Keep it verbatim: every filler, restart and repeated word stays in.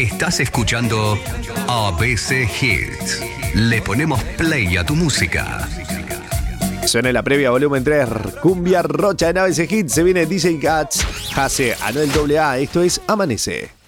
Estás escuchando A B C Hits. Le ponemos play a tu música. Suena la previa volumen tres, Cumbia Rocha en A B C Hits. Se viene D J Katz, Jase, Anuel doble A. Esto es Amanece.